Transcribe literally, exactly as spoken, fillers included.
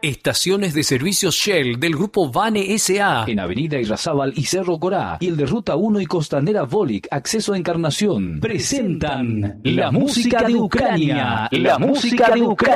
Estaciones de servicios Shell del grupo Vane S A en Avenida Irrazábal y Cerro Corá, y el de Ruta uno y Costanera Volic, acceso a Encarnación, presentan la música de Ucrania, la música de Ucrania.